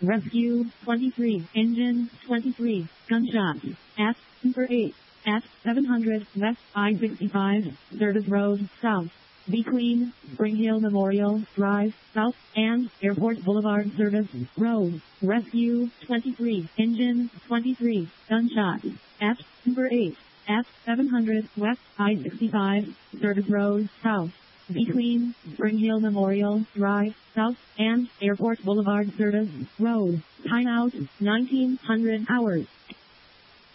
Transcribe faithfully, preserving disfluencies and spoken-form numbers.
Rescue twenty-three, Engine twenty-three, Gunshots, at Super eight, at seven hundred West I sixty-five, Service Road, South, between Spring Hill Memorial Drive, South, and Airport Boulevard Service Road. Rescue twenty-three, Engine twenty-three, Gunshots, at Super eight, at seven hundred West I sixty-five, Service Road, South, between Spring Hill Memorial Drive, South, and Airport Boulevard Service Road. Timeout, nineteen hundred hours.